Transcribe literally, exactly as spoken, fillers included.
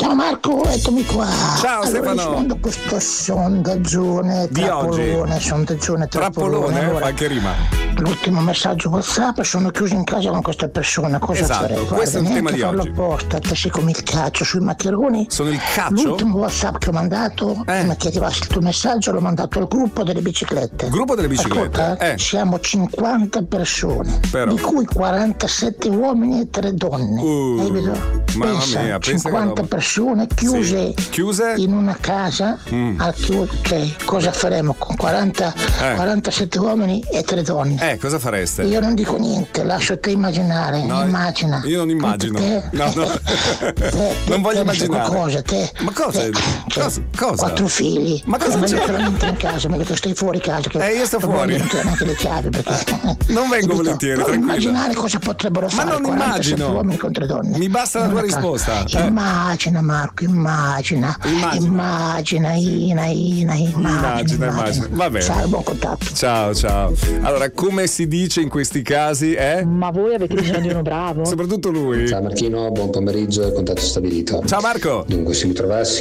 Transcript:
Ciao Marco, eccomi qua. Ciao allora, Stefano. rispondo a questo sondaggione, Di trappolone, oggi. sondaggione, trappolone. Trappolone, Allora, fa anche rima. l'ultimo messaggio WhatsApp, sono chiuso in casa con questa persona, cosa Esatto, farei? Guarda, questo è il tema neanche di farlo oggi. apposta, te sei come il caccio sui maccheroni. Sono il caccio? L'ultimo WhatsApp che ho mandato, Eh. prima che arrivasse il tuo messaggio, l'ho mandato al gruppo delle biciclette. Gruppo delle biciclette, Ascolta, eh. siamo cinquanta persone, Però. di cui quarantasette uomini e tre donne. Uh, Hai visto? mamma Pensa, mia, pensa che cinquanta roba. persone chiuse, Sì. Chiuse? in una casa. Mm. Al chiuso, ok, cosa faremo con quaranta, Eh. quarantasette uomini e tre donne? Eh, cosa fareste? Io non dico niente, lascio te immaginare. No, Immagina. io non immagino. Te, No, no. te, Non voglio te immaginare. Qualcosa, te, Ma cosa? te, cioè, Cosa? Cosa? Quattro figli. Ma cosa È meglio c'è? che non entri in casa, meglio che stai fuori casa. Che Eh, io sto non fuori. voglio entrare neanche le chiavi perché. Non vengo Capito? volentieri, Prova a tranquilla. immaginare cosa potrebbero Ma fare non quarantasette immagino. uomini contro donne. Mi basta la In tua una casa. risposta. Eh. Immagina Marco, immagina. Immagina. Immagina, Ina, Ina, immagina. Immagina, immagina. Va bene. Ciao, buon contatto. Ciao, ciao. Allora, come si dice in questi casi, eh? Ma voi avete bisogno di uno bravo? Soprattutto lui. Ciao Martino, buon pomeriggio e contatto stabilito. Ciao Marco. Dunque, se mi trovassi